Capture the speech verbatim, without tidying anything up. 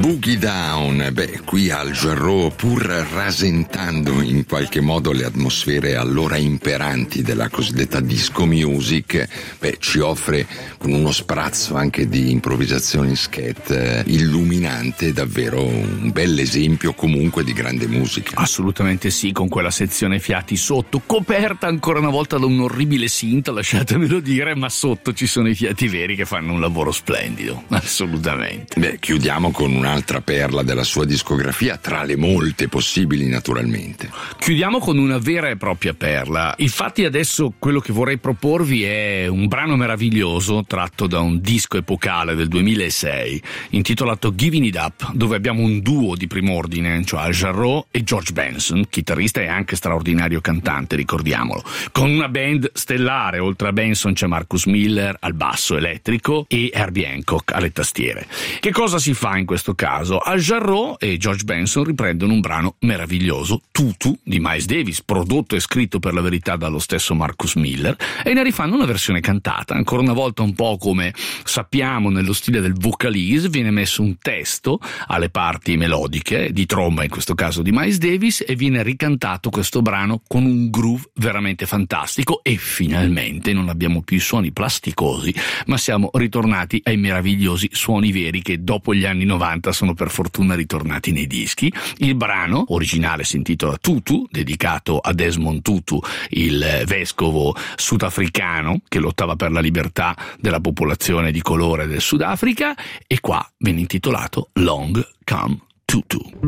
Boogie Down, beh, qui al Jarreau, pur rasentando in qualche modo le atmosfere allora imperanti della cosiddetta disco music, beh, ci offre con uno sprazzo anche di improvvisazione scat eh, illuminante, davvero un bel esempio comunque di grande musica. Assolutamente sì, con quella sezione fiati sotto, coperta ancora una volta da un orribile synth, lasciatemelo dire, ma sotto ci sono i fiati veri che fanno un lavoro splendido, assolutamente. Beh, chiudiamo con un'altra perla della sua discografia, tra le molte possibili naturalmente. Chiudiamo con una vera e propria perla. Infatti adesso quello che vorrei proporvi è un brano meraviglioso tratto da un disco epocale del duemilasei intitolato Giving It Up, dove abbiamo un duo di prim'ordine, cioè Al Jarreau e George Benson, chitarrista e anche straordinario cantante, ricordiamolo, con una band stellare. Oltre a Benson c'è Marcus Miller al basso elettrico e Herbie Hancock alle tastiere. Che cosa si fa in questo caso? Al Jarreau e George Benson riprendono un brano meraviglioso, Tutu, di Miles Davis, prodotto e scritto per la verità dallo stesso Marcus Miller, e ne rifanno una versione cantata. Ancora una volta, un po' come sappiamo nello stile del vocalese, viene messo un testo alle parti melodiche, di tromba in questo caso di Miles Davis, e viene ricantato questo brano con un groove veramente fantastico. E finalmente non abbiamo più i suoni plasticosi, ma siamo ritornati ai meravigliosi suoni veri che dopo gli anni novanta sono per fortuna ritornati nei dischi. Il brano originale si intitola Tutu, dedicato a Desmond Tutu, il vescovo sudafricano che lottava per la libertà della popolazione di colore del Sudafrica, e qua viene intitolato Long Come Tutu.